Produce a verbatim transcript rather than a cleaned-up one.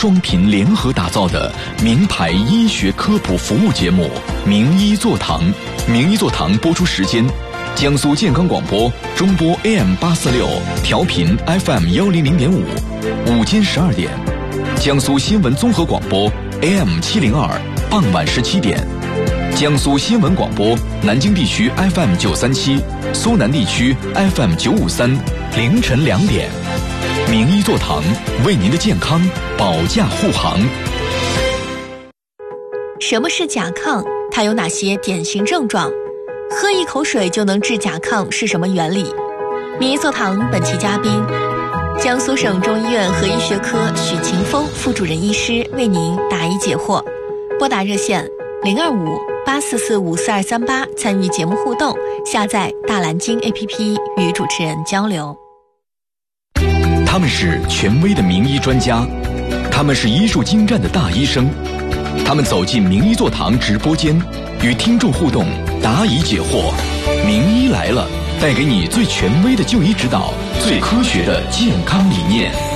双频联合打造的名牌医学科普服务节目《名医座堂》。名医座堂播出时间：江苏健康广播中波 A M 八四六，调频 F M 幺零零点五，午间十二点；江苏新闻综合广播 A M 七零二，傍晚十七点；江苏新闻广播南京地区 F M 九三七，苏南地区 F M 九五三，凌晨两点。名医座堂为您的健康保驾护航。 什么是甲亢？它有哪些典型症状？喝一口水就能治甲亢是什么原理？名医座堂本期嘉宾，江苏省中医院核医学科许勤峰副主任医师为您答疑解惑。拨打热线零二五八四四五四二三八参与节目互动，下载大蓝鲸 A P P 与主持人交流。 他们是权威的名医专家，他们是医术精湛的大医生，他们走进名医座堂直播间，与听众互动，答疑解惑。名医来了，带给你最权威的就医指导，最科学的健康理念。